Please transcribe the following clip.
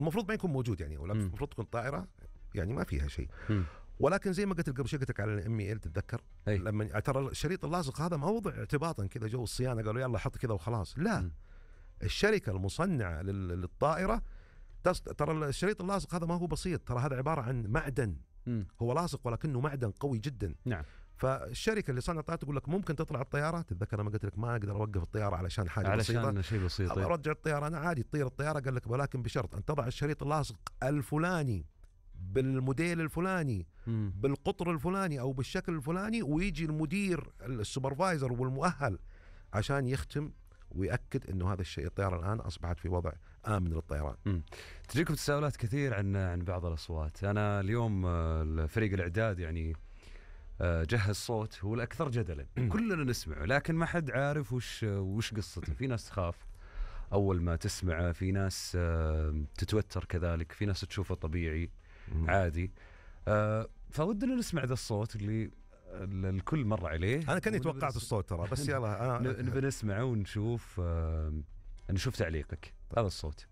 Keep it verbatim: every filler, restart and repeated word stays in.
المفروض ما يكون موجود يعني، ولا المفروض تكون طائره يعني ما فيها شيء. م. ولكن زي ما قلت قبل شوي قلت لك على الام اي ال، تتذكر أي. لما ترى الشريط اللاصق هذا ما وضع اعتباطا كذا، جو الصيانه قالوا يلا حط كذا وخلاص، لا. م. الشركه المصنعه للطائره ترى الشريط اللاصق هذا ما هو بسيط، ترى هذا عباره عن معدن. م. هو لاصق ولكنه معدن قوي جدا. نعم. فالشركه اللي صنعت الطائره تقول لك ممكن تطلع الطياره، تتذكر لما قلت لك ما اقدر اوقف الطياره علشان حاجه علشان بسيطه، علشان شيء بسيط، ارجع الطياره انا عادي تطير الطياره. قال لك ولكن بشرط ان تضع الشريط اللاصق الفلاني بالموديل الفلاني م. بالقطر الفلاني او بالشكل الفلاني، ويجي المدير السوبرفايزر والمؤهل عشان يختم ويأكد انه هذا الشيء الطياره الان اصبحت في وضع امن للطيران. م. تجيكم تساؤلات كثير عن عن بعض الاصوات. انا اليوم الفريق الاعداد يعني جهز صوت هو الاكثر جدلا كلنا نسمعه، لكن ما حد عارف وش وش قصته. في ناس تخاف اول ما تسمعه، في ناس تتوتر كذلك، في ناس تشوفه طبيعي عادي. فودنا نسمع ذا الصوت اللي الكل مر عليه. انا كني توقعت الصوت ترى، بس يلا نبي نسمعه ونشوف نشوف تعليقك. هذا الصوت